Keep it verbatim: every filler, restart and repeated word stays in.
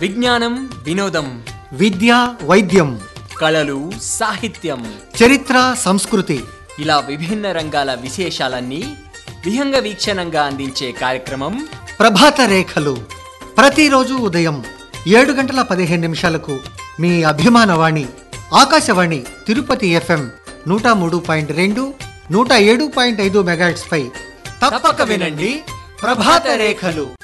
విజ్ఞానం వినోదం, విద్య వైద్యం, కళలు సాహిత్యం, చరిత్ర సంస్కృతి, ఇలా విభిన్న రంగాల విశేషాలన్నీ విహంగ వీక్షణంగా అందించే కార్యక్రమం ప్రభాత రేఖలు. ప్రతిరోజు ఉదయం ఏడు గంటల పదిహేను నిమిషాలకు మీ అభిమాన వాణి ఆకాశవాణి తిరుపతి ఎఫ్ఎం నూట మూడు పాయింట్ రెండు నూట ఏడు పాయింట్ ఐదు మెగాహెర్ట్జ్ పై తప్పక వినండి ప్రభాత రేఖలు.